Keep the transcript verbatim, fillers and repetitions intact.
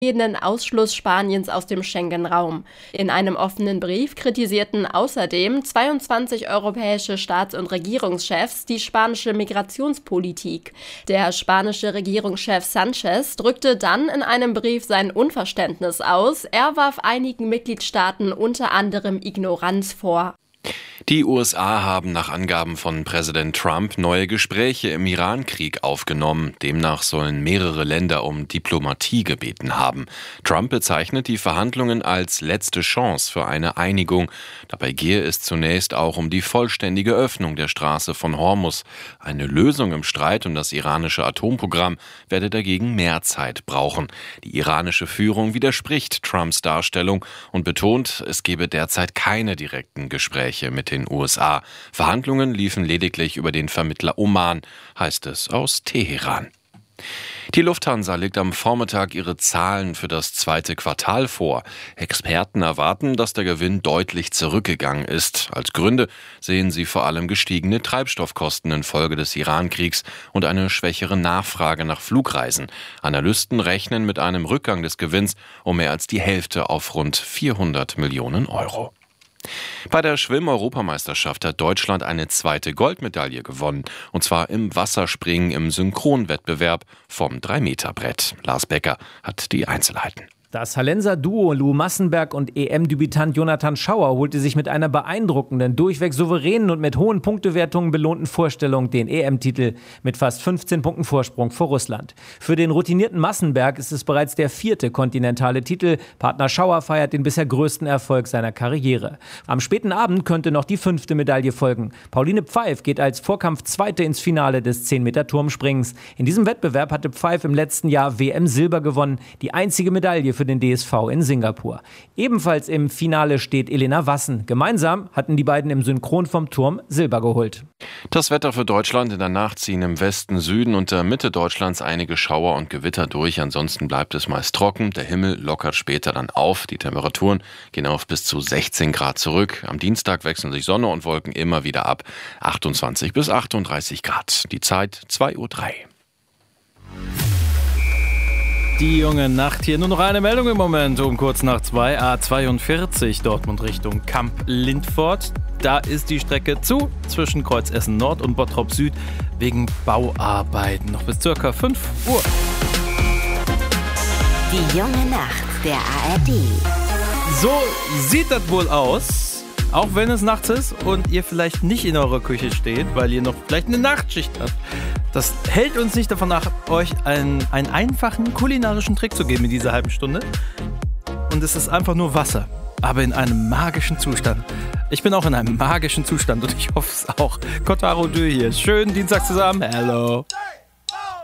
den Ausschluss Spaniens aus dem Schengen-Raum. In einem offenen Brief kritisierten außerdem zweiundzwanzig europäische Staats- und Regierungschefs die spanische Migrationspolitik. Der spanische Regierungschef Sánchez drückte dann in einem Brief sein Unverständnis aus. Er warf einigen Mitgliedstaaten unter anderem Ignoranz vor. Die U S A haben nach Angaben von Präsident Trump neue Gespräche im Iran-Krieg aufgenommen. Demnach sollen mehrere Länder um Diplomatie gebeten haben. Trump bezeichnet die Verhandlungen als letzte Chance für eine Einigung. Dabei gehe es zunächst auch um die vollständige Öffnung der Straße von Hormuz. Eine Lösung im Streit um das iranische Atomprogramm werde dagegen mehr Zeit brauchen. Die iranische Führung widerspricht Trumps Darstellung und betont, es gebe derzeit keine direkten Gespräche mit den U S A. Verhandlungen liefen lediglich über den Vermittler Oman, heißt es aus Teheran. Die Lufthansa legt am Vormittag ihre Zahlen für das zweite Quartal vor. Experten erwarten, dass der Gewinn deutlich zurückgegangen ist. Als Gründe sehen sie vor allem gestiegene Treibstoffkosten infolge des Iran-Kriegs und eine schwächere Nachfrage nach Flugreisen. Analysten rechnen mit einem Rückgang des Gewinns um mehr als die Hälfte auf rund vierhundert Millionen Euro. Bei der Schwimm-Europameisterschaft hat Deutschland eine zweite Goldmedaille gewonnen, und zwar im Wasserspringen im Synchronwettbewerb vom drei Meter Brett. Lars Becker hat die Einzelheiten. Das Hallenser Duo Lou Massenberg und E M-Debütant Jonathan Schauer holte sich mit einer beeindruckenden, durchweg souveränen und mit hohen Punktewertungen belohnten Vorstellung den E M-Titel mit fast fünfzehn Punkten Vorsprung vor Russland. Für den routinierten Massenberg ist es bereits der vierte kontinentale Titel. Partner Schauer feiert den bisher größten Erfolg seiner Karriere. Am späten Abend könnte noch die fünfte Medaille folgen. Pauline Pfeif geht als Vorkampf-Zweite ins Finale des zehn Meter Turmspringens. In diesem Wettbewerb hatte Pfeif im letzten Jahr W M-Silber gewonnen, die einzige Medaille für für den D S V in Singapur. Ebenfalls im Finale steht Elena Wassen. Gemeinsam hatten die beiden im Synchron vom Turm Silber geholt. Das Wetter für Deutschland: in der Nacht ziehen im Westen, Süden und der Mitte Deutschlands einige Schauer und Gewitter durch. Ansonsten bleibt es meist trocken. Der Himmel lockert später dann auf. Die Temperaturen gehen auf bis zu sechzehn Grad zurück. Am Dienstag wechseln sich Sonne und Wolken immer wieder ab. achtundzwanzig bis achtunddreißig Grad. Die Zeit zwei Uhr drei. Die junge Nacht hier. Nur noch eine Meldung im Moment. Um kurz nach zwei, A zweiundvierzig, Dortmund Richtung Kamp-Lindfort. Da ist die Strecke zu zwischen Kreuzessen Nord und Bottrop Süd wegen Bauarbeiten. Noch bis circa fünf Uhr. Die junge Nacht der A R D. So sieht das wohl aus. Auch wenn es nachts ist und ihr vielleicht nicht in eurer Küche steht, weil ihr noch vielleicht eine Nachtschicht habt. Das hält uns nicht davon ab, euch einen, einen einfachen kulinarischen Trick zu geben in dieser halben Stunde. Und es ist einfach nur Wasser, aber in einem magischen Zustand. Ich bin auch in einem magischen Zustand und ich hoffe es auch. Kotaro Dö hier. Schönen Dienstag zusammen. Hello.